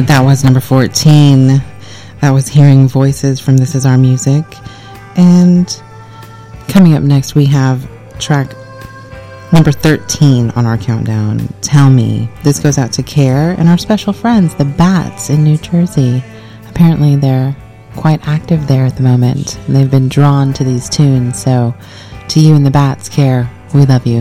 That was number 14. That was Hearing Voices from This Is Our Music. And coming up next, we have track number 13 on our countdown, Tell Me. This goes out to Care and our special friends, the Bats in New Jersey. Apparently they're quite active there at the moment, and they've been drawn to these tunes. So to you and the Bats, Care, we love you.